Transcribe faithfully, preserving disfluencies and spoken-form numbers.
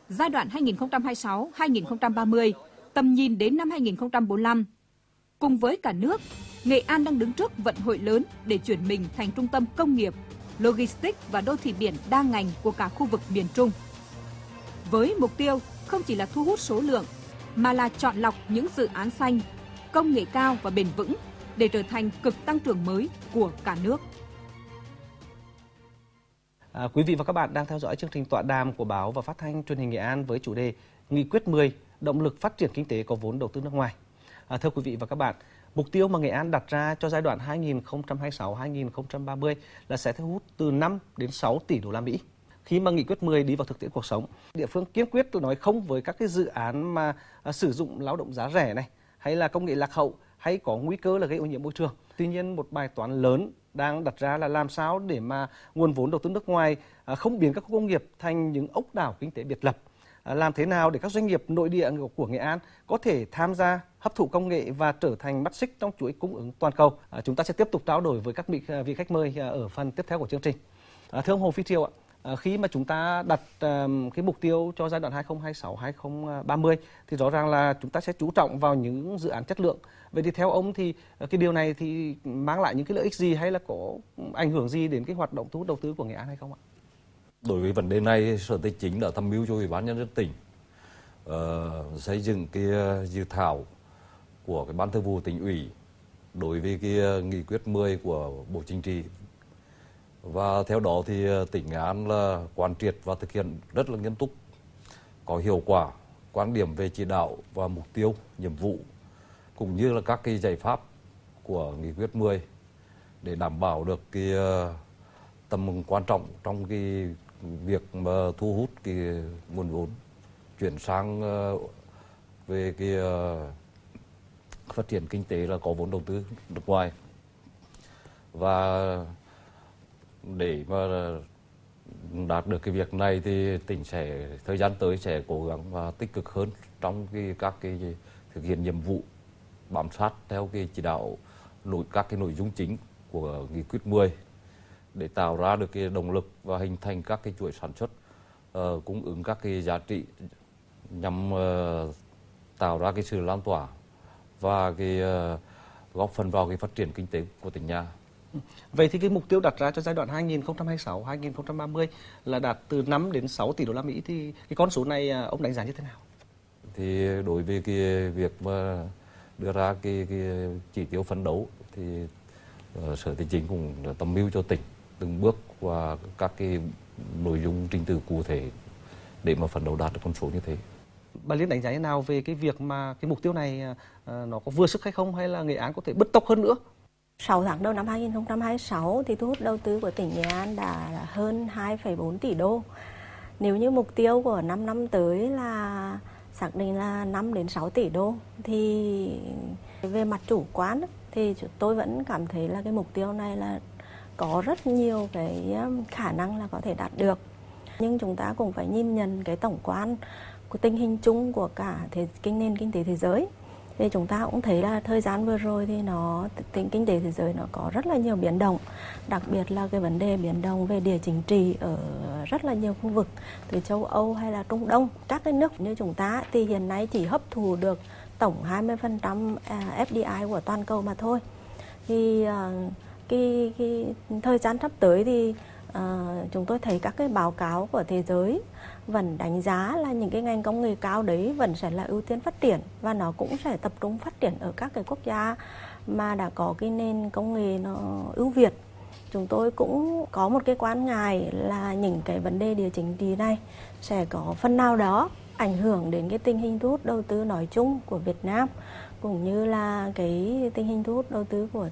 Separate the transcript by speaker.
Speaker 1: giai đoạn hai nghìn không trăm hai mươi sáu đến hai nghìn không trăm ba mươi, tầm nhìn đến năm hai nghìn không trăm bốn mươi lăm. Cùng với cả nước, Nghệ An đang đứng trước vận hội lớn để chuyển mình thành trung tâm công nghiệp, logistics và đô thị biển đa ngành của cả khu vực miền Trung. Với mục tiêu không chỉ là thu hút số lượng, mà là chọn lọc những dự án xanh, công nghệ cao và bền vững để trở thành cực tăng trưởng mới của cả nước.
Speaker 2: À, quý vị và các bạn đang theo dõi chương trình tọa đàm của Báo và Phát thanh Truyền hình Nghệ An với chủ đề Nghị quyết mười, động lực phát triển kinh tế có vốn đầu tư nước ngoài. À, thưa quý vị và các bạn, mục tiêu mà Nghệ An đặt ra cho giai đoạn hai nghìn không trăm hai mươi sáu đến hai nghìn không trăm ba mươi là sẽ thu hút từ năm đến sáu tỷ đô la Mỹ. Khi mà Nghị quyết mười đi vào thực tiễn cuộc sống, địa phương kiên quyết nói không với các cái dự án mà à, sử dụng lao động giá rẻ này, hay là công nghệ lạc hậu, hay có nguy cơ là gây ô nhiễm môi trường. Tuy nhiên, một bài toán lớn đang đặt ra là làm sao để mà nguồn vốn đầu tư nước ngoài à, không biến các khu công nghiệp thành những ốc đảo kinh tế biệt lập. À, làm thế nào để các doanh nghiệp nội địa của Nghệ An có thể tham gia hấp thụ công nghệ và trở thành mắt xích trong chuỗi cung ứng toàn cầu. À, chúng ta sẽ tiếp tục trao đổi với các vị khách mời ở phần tiếp theo của chương trình. À, thưa ông Hồ Phi Triều ạ, à, khi mà chúng ta đặt à, cái mục tiêu cho giai đoạn hai nghìn không trăm hai mươi sáu đến hai nghìn không trăm ba mươi thì rõ ràng là chúng ta sẽ chú trọng vào những dự án chất lượng. Vậy thì theo ông thì cái điều này thì mang lại những cái lợi ích gì, hay là có ảnh hưởng gì đến cái hoạt động thu hút đầu tư của Nghệ An hay không ạ?
Speaker 3: Đối với vấn đề này, Sở Tài chính đã tham mưu cho Ủy ban Nhân dân tỉnh uh, xây dựng cái dự thảo của cái Ban Thường vụ Tỉnh ủy đối với cái nghị quyết mười của Bộ Chính trị. Và theo đó thì tỉnh Nghệ An là quán triệt và thực hiện rất là nghiêm túc, có hiệu quả quan điểm về chỉ đạo và mục tiêu, nhiệm vụ cũng như là các cái giải pháp của nghị quyết mười để đảm bảo được cái tầm quan trọng trong cái việc mà thu hút cái nguồn vốn chuyển sang về cái phát triển kinh tế là có vốn đầu tư nước ngoài. Và để mà đạt được cái việc này thì tỉnh sẽ thời gian tới sẽ cố gắng và tích cực hơn trong cái các cái thực hiện nhiệm vụ, bám sát theo cái chỉ đạo nội các cái nội dung chính của nghị quyết mười để tạo ra được cái động lực và hình thành các cái chuỗi sản xuất uh, cung ứng các cái giá trị nhằm uh, tạo ra cái sự lan tỏa và cái uh, góp phần vào cái phát triển kinh tế của tỉnh nhà.
Speaker 2: Vậy thì cái mục tiêu đặt ra cho giai đoạn hai nghìn không trăm hai mươi sáu đến hai nghìn không trăm ba mươi là đạt từ năm đến sáu tỷ đô la Mỹ, thì cái con số này ông đánh giá như thế nào?
Speaker 3: Thì đối với cái việc mà đưa ra cái, cái chỉ tiêu phấn đấu thì uh, Sở Tài chính cũng tham mưu cho tỉnh từng bước và các cái nội dung trình tự cụ thể để mà phấn đấu đạt được con số như thế.
Speaker 2: Bà Liên đánh giá thế nào về cái việc mà cái mục tiêu này uh, nó có vừa sức hay không, hay là Nghệ An có thể bứt tốc hơn nữa?
Speaker 4: sáu tháng đầu năm hai nghìn không trăm hai mươi sáu thì thu hút đầu tư của tỉnh Nghệ An đã hơn hai phẩy bốn tỷ đô. Nếu như mục tiêu của năm năm tới là xác định là năm đến sáu tỷ đô thì về mặt chủ quan thì tôi vẫn cảm thấy là cái mục tiêu này là có rất nhiều cái khả năng là có thể đạt được. Nhưng chúng ta cũng phải nhìn nhận cái tổng quan của tình hình chung của cả thế, kinh nền kinh tế thế giới. Thì chúng ta cũng thấy là thời gian vừa rồi thì nó tình kinh tế thế giới nó có rất là nhiều biến động, đặc biệt là cái vấn đề biến động về địa chính trị ở rất là nhiều khu vực, từ châu Âu hay là Trung Đông. Các cái nước như chúng ta thì hiện nay chỉ hấp thụ được tổng hai mươi phần trăm ép đê i của toàn cầu mà thôi. Thì cái, cái thời gian sắp tới thì uh, chúng tôi thấy các cái báo cáo của thế giới vẫn đánh giá là những cái ngành công nghệ cao đấy vẫn sẽ là ưu tiên phát triển, và nó cũng sẽ tập trung phát triển ở các cái quốc gia mà đã có cái nền công nghệ nó ưu việt. Chúng tôi cũng có một cái quan ngại là những cái vấn đề địa chính trị này sẽ có phần nào đó ảnh hưởng đến cái tình hình thu hút đầu tư nói chung của Việt Nam, cũng như là cái tình hình thu hút đầu tư của